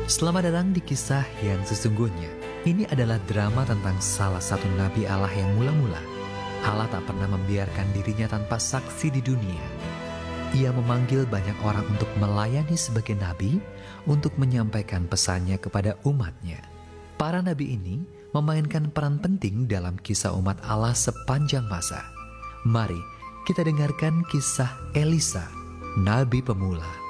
Selamat datang di kisah yang sesungguhnya. Ini adalah drama tentang salah satu nabi Allah yang mula-mula Allah tak pernah membiarkan dirinya tanpa saksi di dunia. Ia memanggil banyak orang untuk melayani sebagai nabi, untuk menyampaikan pesannya kepada umatnya. Para nabi ini memainkan peran penting dalam kisah umat Allah sepanjang masa. Mari kita dengarkan kisah Elisa, nabi pemula.